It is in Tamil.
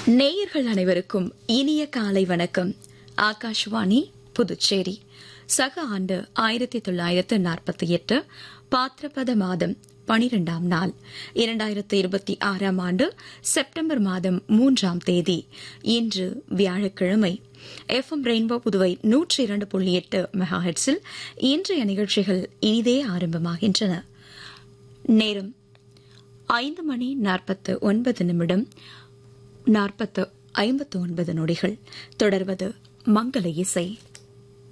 நேயர்கள் அனைவருக்கும் இனிய காலை வணக்கம். ஆகாஷ்வாணி புதுச்சேரி. சக ஆண்டு 1948 பாத்ரபத மாதம் 12ஆம் நாள் 2026 ஆண்டு செப்டம்பர் மாதம் 3ஆம் தேதி. இன்று வியாழக்கிழமை. FM ரெயின்போ புதுவை 102.8 மெகாஹெட்ஸில் இன்றைய நிகழ்ச்சிகள் இனிதே ஆரம்பமாகின்றன. நேரம் 5:49 59 நொடிகள். தொடர்வது மங்கள இசை.